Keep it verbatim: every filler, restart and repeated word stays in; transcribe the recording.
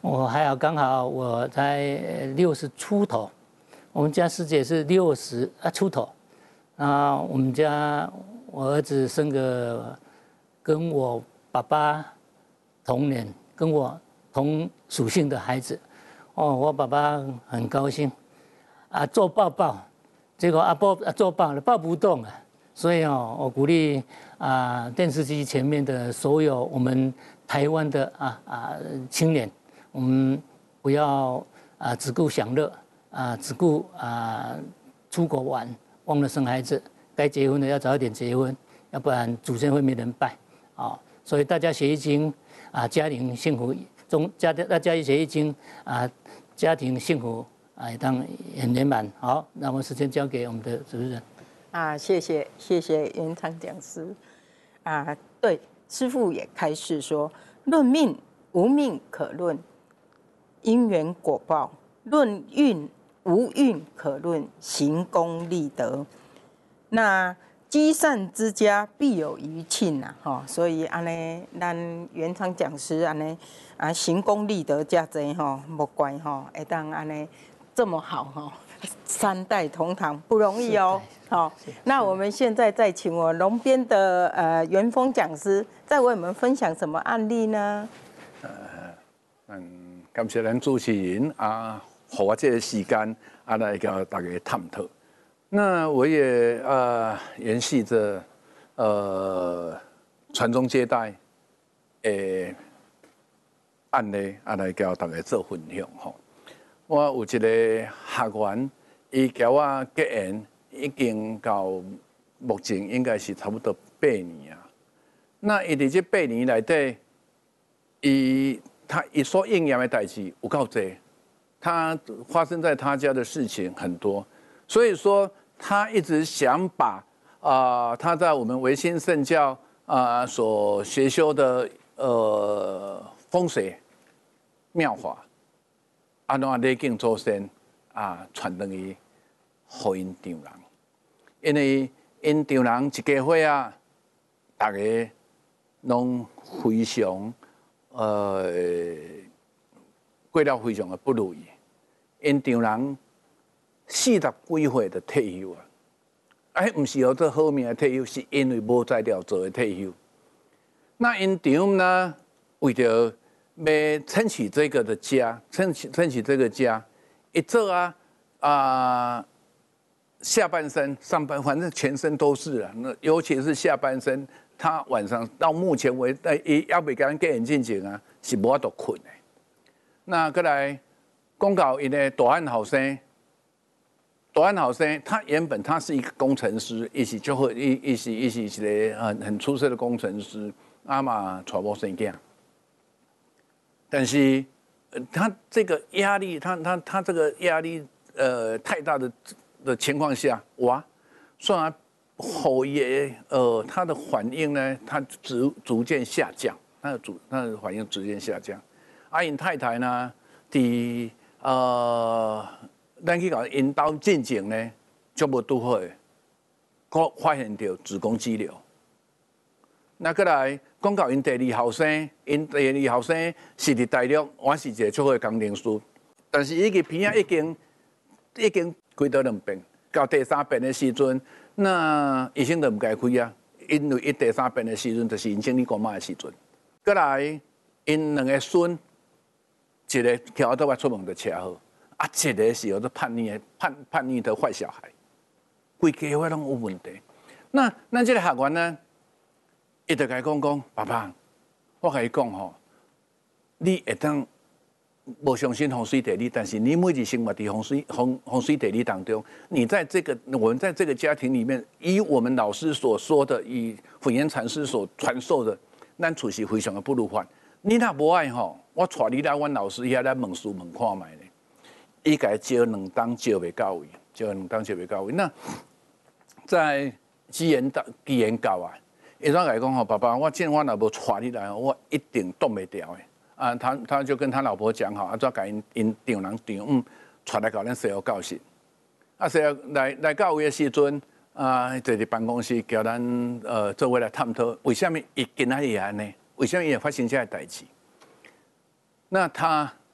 我还好，刚好我才六十出头，我们家师姐是六十啊出头，啊，我们家我儿子生个跟我爸爸同年、跟我同属性的孩子，哦，我爸爸很高兴，啊，做抱抱，结果啊抱啊做抱了，抱不动啊，所以哦，我鼓励啊电视机前面的所有我们台湾的啊啊青年。我们不要啊只顾享乐啊，只顾啊出国玩，忘了生孩子。该结婚的要早一点结婚，要不然祖先会没人拜啊、哦。所以大家学易经啊，家庭幸福中家大家一学易经啊，家庭幸福啊，当很圆满。好，那我们时间交给我们的主持人。 啊，谢谢谢谢原昌讲师啊，对，师父也开示说，论命无命可论。因缘果报，论运无运可论，行功立德。那积善之家必有余庆呐，吼，所以安尼，咱原昌讲师安尼啊，行功立德加济吼，莫怪吼，会当安尼这么好吼，三代同堂不容易哦，好。那我们现在再请我龙边的呃元丰讲师，再为我们分享什么案例呢？ 呃，嗯。感谢咱主持人啊，给我这个时间啊来跟大家探讨。那我也呃延续着呃传宗接代诶案例啊来跟大家做分享吼。我有一个学员，伊交我结缘已经到目前应该是差不多八年啊。那伊伫这八年内底，伊他一所应验的代志有够多，他发生在他家的事情很多，所以说他一直想把啊、呃、他在我们维新圣教啊、呃、所学修的呃风水妙法，啊怎礼敬祖先啊传等于给因丈人，因为因丈人一家伙啊，大家拢非常。呃，过了非常的不如意，因丈人四十几岁就退休啊，哎，不是有这好命的退休，是因为无材料做的退休。那因丈呢，为了要撑起这个的家，撑起撑起这个家，一做啊啊、呃，下半身上半，反正全身都是啊，那尤其是下半身。他晚上到目前为止，伊要袂甲咱个人进前啊，是无法度困的。那过来讲到因的大汉后生，大汉后生，他原本他是一个工程师，伊是就会伊伊是伊是一个很很出色的工程师，阿嘛娶某生囝。但是，他这个压力，他他他这个压力呃太大的的情况下，哇，算然。后也呃，他的反应呢，他逐逐渐下降，他的主他的反应逐渐下降。阿因太太呢，伫呃，咱去搞引导进前呢，就无拄好，我发现到子宫肌瘤。那过来讲到因第二后生，因第二后生是伫大陆，我是一个足好的工程师，但是伊个鼻啊已经已经开到两遍，到第三遍的时阵。那医生就唔该开啊，因为伊第三遍的时阵，就是因生理姑妈的时阵。过来，因两个孙，一个跳到外出门就车祸，啊，一个是有做叛逆的叛叛逆的坏小孩，规家伙拢有问题。那咱这个学员呢，伊就甲伊讲讲，爸爸，我甲伊讲吼，你会当。不相信风水地理，但是你每日生活在风水风风水地理当中，你在这个我们在这个家庭里面，以我们老师所说的，以混元禅师所传授的，咱处是非常的不如法。你若无爱吼，我带你来阮老师遐来问事问看卖咧。伊家招两当招袂到位，招两当招袂到位。那在基研到基研教啊，伊怎甲伊讲吼，爸爸，我今我若无带你来，我一定挡袂掉的。啊，他他就跟他老婆讲好，啊，再甲因因丈人丈母带来搞咱西学教室。啊，西学来来到位的时阵，啊，坐伫办公室叫咱呃做伙来探讨，为什么伊今仔日安尼？为什么也发生这样的代志？那他